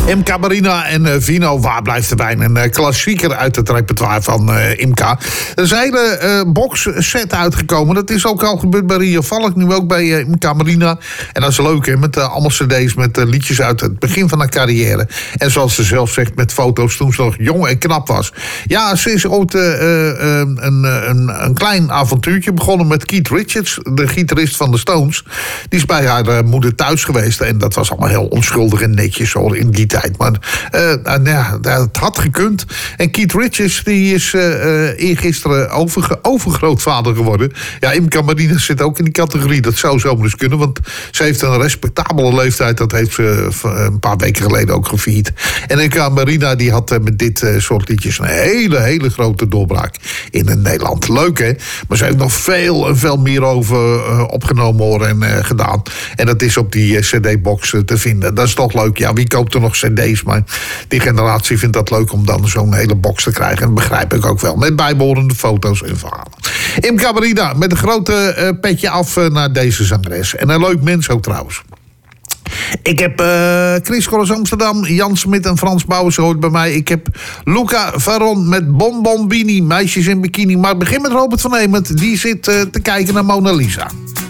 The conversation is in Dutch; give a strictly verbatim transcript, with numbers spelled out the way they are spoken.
Imca Marina en uh, Vino, waar blijft de wijn? Een uh, klassieker uit het repertoire van uh, Imca. Er is een hele uh, box set uitgekomen. Dat is ook al gebeurd bij Rio Valk, nu ook bij uh, Imca Marina. En dat is leuk, hè, met uh, allemaal cd's met uh, liedjes uit het begin van haar carrière. En zoals ze zelf zegt, met foto's toen ze nog jong en knap was. Ja, ze is ooit uh, uh, een, een, een klein avontuurtje begonnen met Keith Richards, de gitarist van de Stones. Die is bij haar uh, moeder thuis geweest. En dat was allemaal heel onschuldig en netjes hoor, in die tijd. Maar uh, nou, ja, het had gekund. En Keith Richards die is uh, uh, eergisteren over, overgrootvader geworden. Ja, Imca Marina zit ook in die categorie. Dat zou zomaar eens kunnen. Want ze heeft een respectabele leeftijd. Dat heeft ze uh, een paar weken geleden ook gevierd. En Imca Marina die had uh, met dit uh, soort liedjes een hele, hele grote doorbraak in uh, Nederland. Leuk hè? Maar ze heeft nog veel en veel meer over uh, opgenomen hoor en uh, gedaan. En dat is op die uh, cd-box uh, te vinden. Dat is toch leuk. Ja, wie koopt er nog cd's? Maar die generatie vindt dat leuk om dan zo'n hele box te krijgen. En dat begrijp ik ook wel. Met bijbehorende foto's en verhalen. Imca Marina met een grote uh, petje af uh, naar deze zangeres. En een leuk mens ook trouwens. Ik heb uh, Chris Collins Amsterdam, Jan Smit en Frans Bouwers hoort bij mij. Ik heb Luca Varon met Bonbonbini, meisjes in bikini. Maar begin met Robert van Hemert, die zit uh, te kijken naar Mona Lisa.